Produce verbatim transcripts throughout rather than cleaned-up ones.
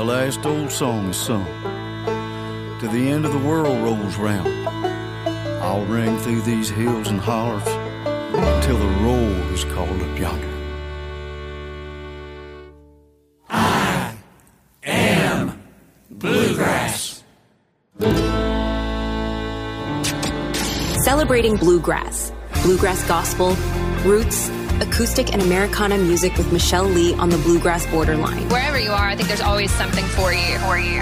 last old song is sung, till the end of the world rolls round, I'll ring through these hills and hollers until the roll is called up yonder. I am Bluegrass. Celebrating bluegrass, bluegrass gospel, roots, acoustic and Americana music with Michelle Lee on the Bluegrass Borderline. Wherever you are, I think there's always something for you. For you.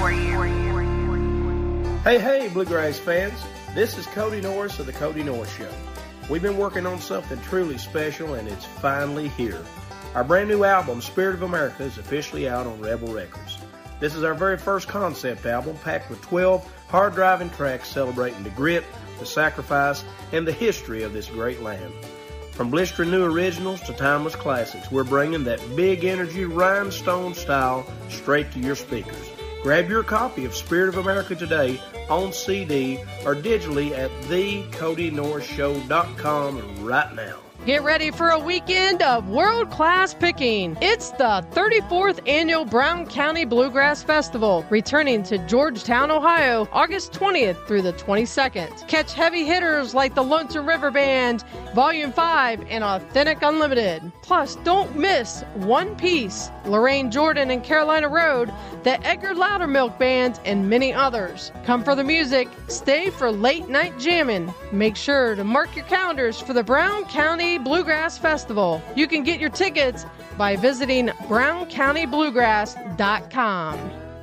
Hey, hey, Bluegrass fans. This is Cody Norris of The Cody Norris Show. We've been working on something truly special, and it's finally here. Our brand new album, Spirit of America, is officially out on Rebel Records. This is our very first concept album, packed with twelve hard-driving tracks celebrating the grit, the sacrifice, and the history of this great land. From blistering new originals to timeless classics, we're bringing that big energy rhinestone style straight to your speakers. Grab your copy of Spirit of America today on C D or digitally at the cody norris show dot com right now. Get ready for a weekend of world-class picking. It's the thirty-fourth Annual Brown County Bluegrass Festival, returning to Georgetown, Ohio, August twentieth through the twenty-second. Catch heavy hitters like the Lonesome River Band, Volume five, and Authentic Unlimited. Plus, don't miss One Piece, Lorraine Jordan and Carolina Road, the Edgar Loudermilk Band, and many others. Come for the music, stay for late-night jamming. Make sure to mark your calendars for the Brown County Bluegrass Festival. You can get your tickets by visiting brown county bluegrass dot com.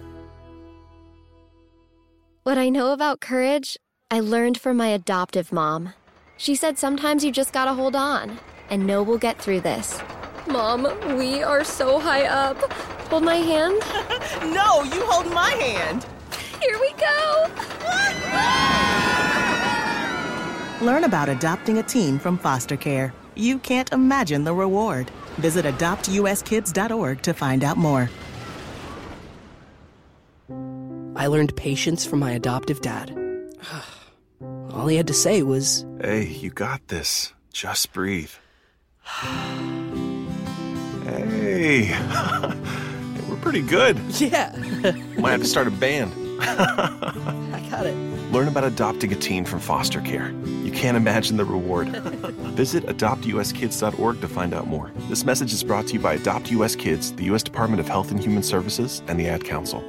What I know about courage, I learned from my adoptive mom. She said sometimes you just gotta hold on and know we'll get through this. Mom, we are so high up. Hold my hand. No, you hold my hand. Here we go. Learn about adopting a teen from foster care. You can't imagine the reward. Visit adopt u s kids dot org to find out more. I learned patience from my adoptive dad. All he had to say was, "Hey, you got this. Just breathe." Hey, we're pretty good. Yeah. Might have to start a band. I got it. Learn about adopting a teen from foster care. You can't imagine the reward. Visit adopt u s kids dot org to find out more. This message is brought to you by Adopt U S Kids, the U S Department of Health and Human Services, and the Ad Council.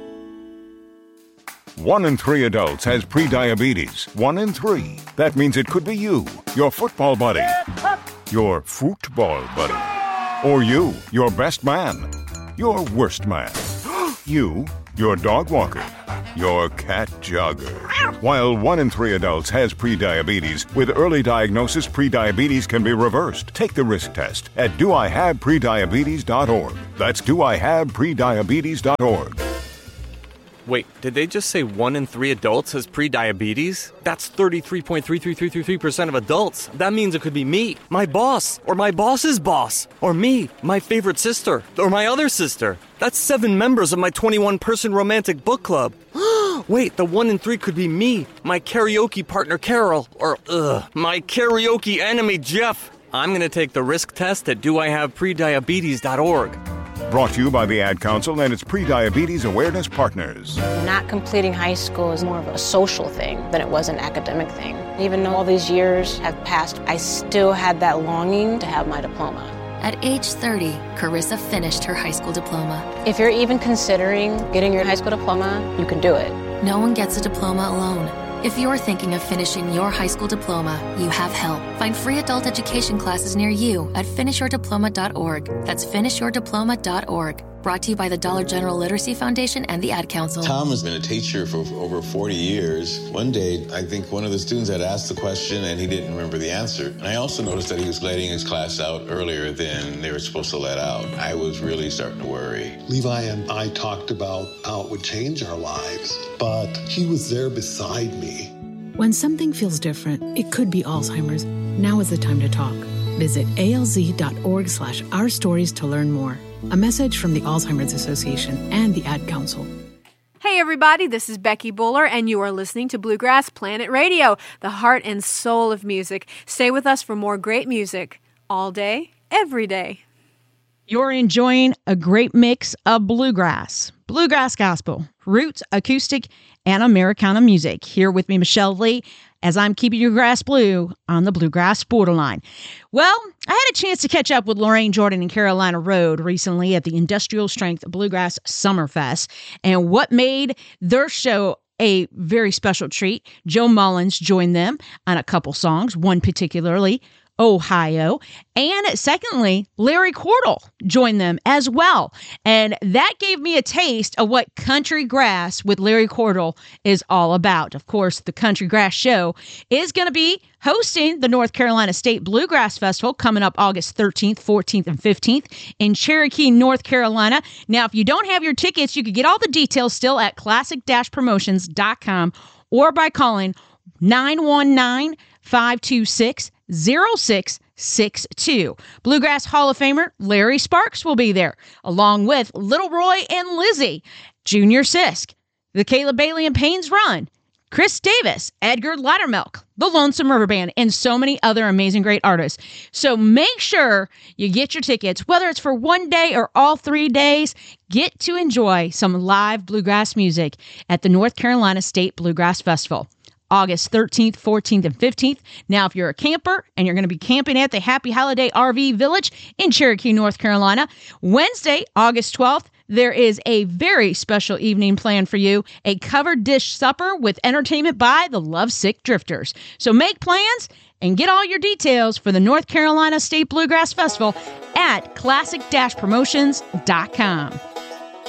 One in three adults has prediabetes. One in three. That means it could be you, your football buddy, your football buddy, or you, your best man, your worst man, you, your dog walker, your cat jogger. While one in three adults has prediabetes, with early diagnosis, prediabetes can be reversed. Take the risk test at do I have prediabetes dot org. That's do I have prediabetes dot org. Wait, did they just say one in three adults has prediabetes? That's thirty-three point three three three three percent of adults. That means it could be me, my boss, or my boss's boss, or me, my favorite sister, or my other sister. That's seven members of my twenty-one person romantic book club. Wait, the one in three could be me, my karaoke partner Carol, or ugh, my karaoke enemy Jeff. I'm gonna take the risk test at do I have prediabetes dot org. Brought to you by the Ad Council and its Prediabetes Awareness Partners. Not completing high school is more of a social thing than it was an academic thing. Even though all these years have passed, I still had that longing to have my diploma. At age thirty, Carissa finished her high school diploma. If you're even considering getting your high school diploma, you can do it. No one gets a diploma alone. If you're thinking of finishing your high school diploma, you have help. Find free adult education classes near you at finish your diploma dot org. That's finish your diploma dot org. Brought to you by the Dollar General Literacy Foundation and the Ad Council. Tom has been a teacher for over forty years. One day, I think one of the students had asked the question and he didn't remember the answer. And I also noticed that he was letting his class out earlier than they were supposed to let out. I was really starting to worry. Levi and I talked about how it would change our lives, but he was there beside me. When something feels different, it could be Alzheimer's. Now is the time to talk. Visit A L Z dot org slash our stories to learn more. A message from the Alzheimer's Association and the Ad Council. Hey everybody, this is Becky Buller and you are listening to Bluegrass Planet Radio, the heart and soul of music. Stay with us for more great music all day, every day. You're enjoying a great mix of bluegrass, bluegrass gospel, roots, acoustic, and Americana music. Here with me, Michelle Lee, as I'm keeping your grass blue on the Bluegrass Borderline. Well, I had a chance to catch up with Lorraine Jordan and Carolina Road recently at the Industrial Strength Bluegrass Summerfest, and what made their show a very special treat. Joe Mullins joined them on a couple songs, one particularly, Ohio. And secondly, Larry Cordle joined them as well. And that gave me a taste of what Country Grass with Larry Cordle is all about. Of course, the Country Grass Show is going to be hosting the North Carolina State Bluegrass Festival coming up August thirteenth, fourteenth, and fifteenth in Cherokee, North Carolina. Now, if you don't have your tickets, you can get all the details still at classic dash promotions dot com or by calling nine one nine, five two six, zero six six two. Bluegrass Hall of Famer Larry Sparks will be there, along with Little Roy and Lizzie, Junior Sisk, the Caleb Bailey and Payne's Run, Chris Davis, Edgar Loudermilk, the Lonesome River Band, and so many other amazing great artists. So make sure you get your tickets, whether it's for one day or all three days. Get to enjoy some live bluegrass music at the North Carolina State Bluegrass Festival. August thirteenth, fourteenth, and fifteenth. Now, if you're a camper and you're going to be camping at the Happy Holiday R V Village in Cherokee, North Carolina, Wednesday, August twelfth, there is a very special evening planned for you, a covered dish supper with entertainment by the Lovesick Drifters. So make plans and get all your details for the North Carolina State Bluegrass Festival at classic dash promotions dot com.